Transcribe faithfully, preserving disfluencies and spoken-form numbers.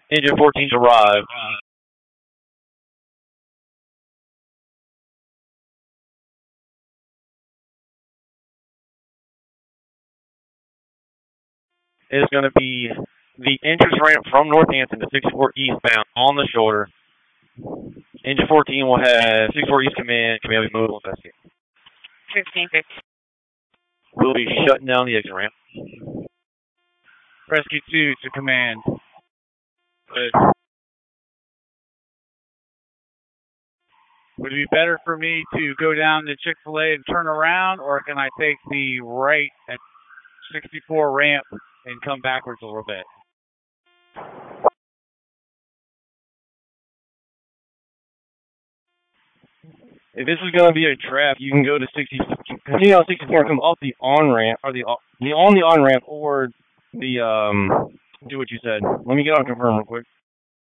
Engine fourteen's arrived. It is going to be the entrance ramp from Northampton to sixty-four eastbound on the shoulder. Engine fourteen will have sixty-four East command. Command will be moved on investigate. fifteen fifty. We'll be shutting down the exit ramp. Rescue two to command. Good. Would it be better for me to go down to Chick-fil-A and turn around, or can I take the right at sixty-four ramp and come backwards a little bit? If this is going to be a trap, you can go to sixty, continue on sixty-four and come off the on ramp, or the, the on the on ramp, or the um. Do what you said. Let me get on confirm real quick.